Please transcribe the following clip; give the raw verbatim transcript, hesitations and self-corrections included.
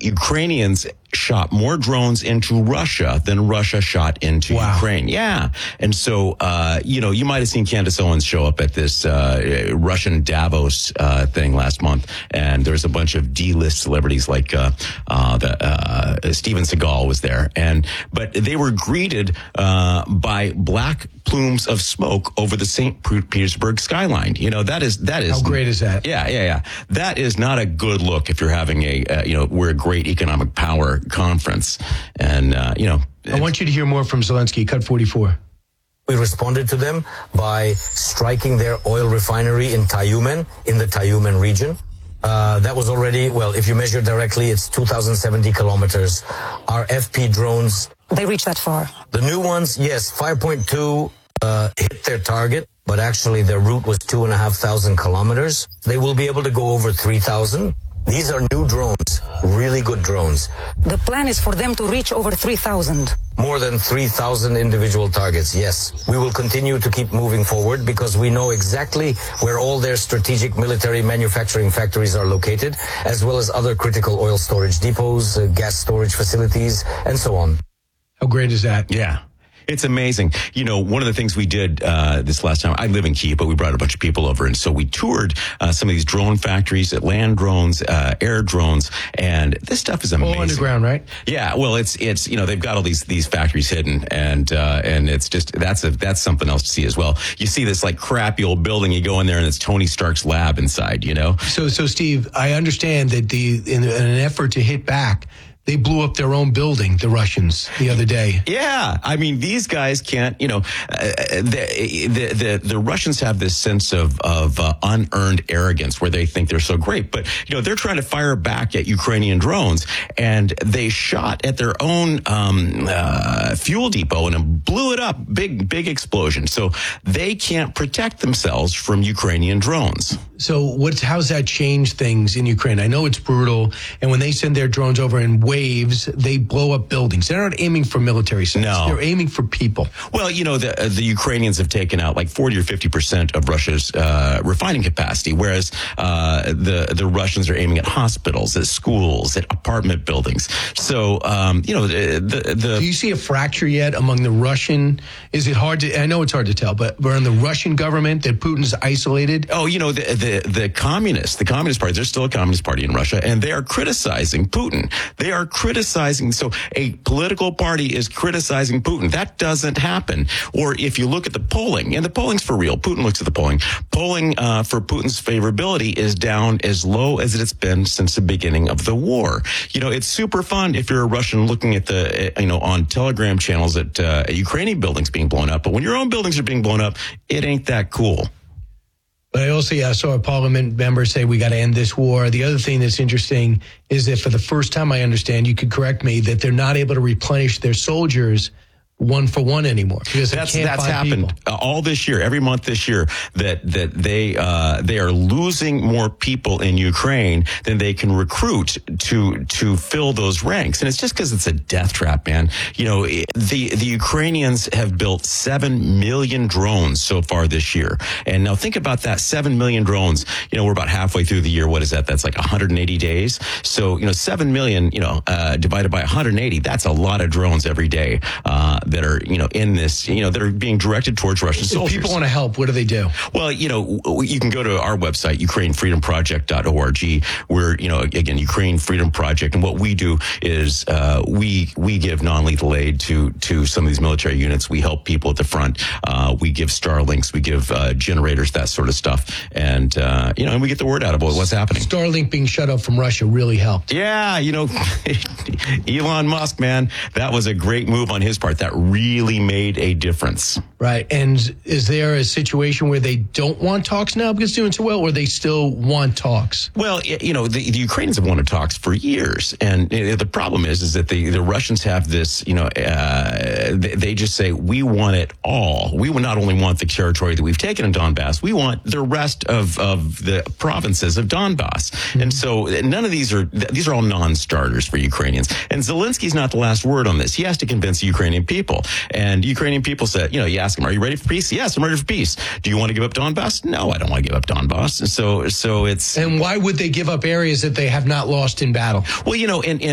Ukrainians shot more drones into Russia than Russia shot into wow. Ukraine. Yeah. And so, uh, you know, you might have seen Candace Owens show up at this uh, Russian Davos uh, thing last month, and there's a bunch of D-list celebrities like uh, uh, the, uh, Steven Seagal was there. And but they were greeted uh, by black plumes of smoke over the Saint Petersburg skyline. You know, that is that is how great is that? Yeah, yeah, yeah. That is not a good look if you're having a uh, you know, we're a great economic power conference, and uh, you know. I want you to hear more from Zelensky. Cut forty-four. We responded to them by striking their oil refinery in Tyumen, in the Tyumen region. Uh, that was already, well, if you measure directly, it's two thousand seventy kilometers. Our F P drones, they reach that far. The new ones, yes, five point two uh, hit their target, but actually their route was two and a half thousand kilometers. They will be able to go over three thousand. These are new drones, really good drones. The plan is for them to reach over three thousand. More than three thousand individual targets, yes. We will continue to keep moving forward because we know exactly where all their strategic military manufacturing factories are located, as well as other critical oil storage depots, uh, gas storage facilities, and so on. How great is that? Yeah. It's amazing. You know, one of the things we did uh, this last time, I live in Kyiv, but we brought a bunch of people over. And so we toured uh, some of these drone factories, land drones, uh, air drones, and this stuff is amazing. All underground, right? Yeah. Well, it's, it's, you know, they've got all these, these factories hidden, and, uh, and it's just, that's a, that's something else to see as well. You see this like crappy old building, you go in there and it's Tony Stark's lab inside, you know? So, so Steve, I understand that the, in, in an effort to hit back, they blew up their own building, the Russians, the other day. Yeah. I mean, these guys can't, you know, uh, the, the, the, the Russians have this sense of, of uh, unearned arrogance where they think they're so great. But, you know, they're trying to fire back at Ukrainian drones, and they shot at their own um, uh, fuel depot and blew it up. Big, big explosion. So they can't protect themselves from Ukrainian drones. So what's, how's that change things in Ukraine? I know it's brutal, and when they send their drones over in waves, they blow up buildings. They're not aiming for military sites. No. They're aiming for people. Well, you know, the the Ukrainians have taken out like forty or fifty percent of Russia's uh, refining capacity, whereas uh, the the Russians are aiming at hospitals, at schools, at apartment buildings. So, um, you know, the, the, the... Do you see a fracture yet among the Russian? Is it hard to, I know it's hard to tell, but we're in the Russian government that Putin's isolated? Oh, you know, the, the, the communists, the Communist Party, there's still a Communist Party in Russia, and they are criticizing Putin. They are criticizing, so a political party is criticizing Putin. That doesn't happen. Or if you look at the polling, and the polling's for real, Putin looks at the polling, polling uh, for Putin's favorability is down as low as it's been since the beginning of the war. You know, it's super fun if you're a Russian looking at the, you know, on Telegram channels at uh, Ukrainian buildings being blown up, but when your own buildings are being blown up, it ain't that cool. But I also yeah, saw a parliament member say we got to end this war. The other thing that's interesting is that for the first time, I understand, you could correct me, that they're not able to replenish their soldiers one for one anymore because that's they can't that's find happened people. Uh, all this year, every month this year, that that they uh, they are losing more people in Ukraine than they can recruit to to fill those ranks, and it's just because it's a death trap, man. You know, the the Ukrainians have built seven million drones so far this year, and now think about that, seven million drones. You know, we're about halfway through the year. What is that? That's like one hundred eighty days. So you know, seven million, you know, uh, divided by one hundred eighty, that's a lot of drones every day. Uh, that are, you know, in this, you know, that are being directed towards Russian soldiers. If people want to help, what do they do? Well, you know, you can go to our website, Ukraine Freedom Project dot org. We're, you know, again, Ukraine Freedom Project. And what we do is uh, we we give non-lethal aid to to some of these military units. We help people at the front. Uh, we give Starlinks. We give uh, generators, that sort of stuff. And, uh, you know, and we get the word out about what's happening. Starlink being shut off from Russia really helped. Yeah, you know, Elon Musk, man, that was a great move on his part. That really made a difference. Right. And is there a situation where they don't want talks now because it's doing so well, or they still want talks? Well, you know, the, the Ukrainians have wanted talks for years. And the problem is, is that the, the Russians have this, you know, uh, they, they just say, we want it all. We not only want the territory that we've taken in Donbass, we want the rest of, of the provinces of Donbass. Mm-hmm. And so none of these are, these are all non-starters for Ukrainians. And Zelensky's not the last word on this. He has to convince the Ukrainian people. And Ukrainian people said, you know, you ask them, are you ready for peace? Yes, I'm ready for peace. Do you want to give up Donbass? No, I don't want to give up Donbass. And so, so it's... And why would they give up areas that they have not lost in battle? Well, you know, and, and